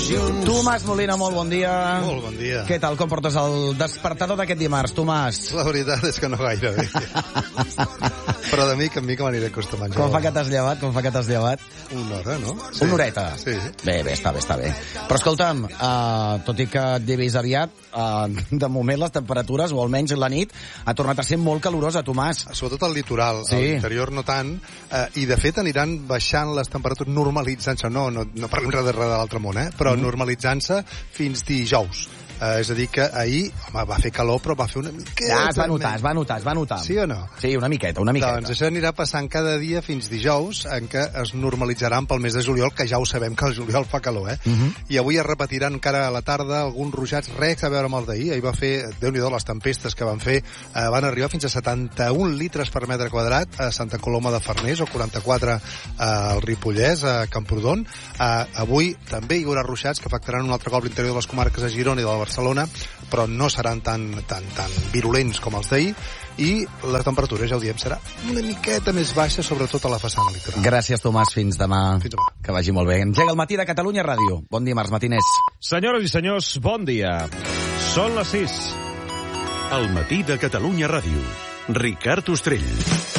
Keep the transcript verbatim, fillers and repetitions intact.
junts. Tomàs Molina, molt bon dia. Molt bon dia. Què tal, com portes el despertador d'aquest dimarts, Tomàs? La veritat és que no gaire bé. Però de mica en mica m'aniré acostumant. Com fa que t'has llevat? Com fa que t'has llevat? Una hora, no? Sí. Una horeta? Sí. Bé, bé, està bé, està bé. Però escolta'm, uh, tot i que et llevis aviat, uh, de moment les temperatures, o almenys la nit, ha tornat a ser molt calorosa, Tomàs. Sobretot al litoral, sí. A l'interior no tant, uh, i de fet aniran baixant les temperatures, normalitzant-se, no, no, no parlem res de res de l'altre món, eh? Però mm. normalitzant-se fins dijous. Uh, és a dir que ahir, home, va fer calor, però va fer una miqueta... Ja, es va notar, es va notar, es va notar. Sí o no? Sí, una miqueta, una miqueta. Doncs això anirà passant cada dia fins dijous, en què es normalitzaran pel mes de juliol, que ja ho sabem que el juliol fa calor, eh? Uh -huh. I avui es repetiran encara a la tarda alguns ruixats, res a veure amb el d'ahir. Ahir va fer, Déu-n'hi-do, les tempestes que van fer, eh, van arribar fins a setanta-un litres per metre quadrat a Santa Coloma de Farners, o quaranta-quatre eh, al Ripollès, a Camprodon. Eh, avui també hi haurà ruixats que afectaran un altre cop l'interior de les comarques de Girona i de la Barcelona, però no seran tan, tan, tan virulents com els d'ahir, i la temperatura, ja ho diem, serà una miqueta més baixa, sobretot a la façana litoral. Gràcies, Tomàs. Fins demà. Fins demà. Que vagi molt bé. Engega el matí de Catalunya Ràdio. Bon dimarts, matiners. Senyores i senyors, bon dia. Són les sis. El matí de Catalunya Ràdio. Ricard Ostrell.